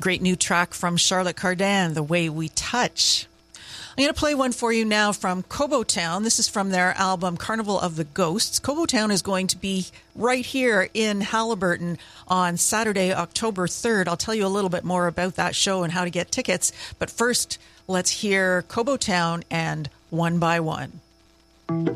Great new track from Charlotte Cardin, The Way We Touch. I'm going to play one for you now from Cobo Town. This is from their album Carnival of the Ghosts. Cobo Town is going to be right here in Haliburton on Saturday, October 3rd. I'll tell you a little bit more about that show and how to get tickets. But first, let's hear Cobo Town and One by One.